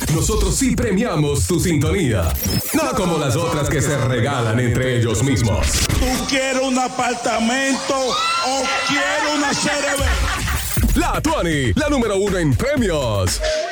Nosotros sí premiamos tu sintonía. No como las otras que se regalan entre ellos mismos. ¿Tú quieres un apartamento o quieres una CRB? La Tuani, la número 1 en premios.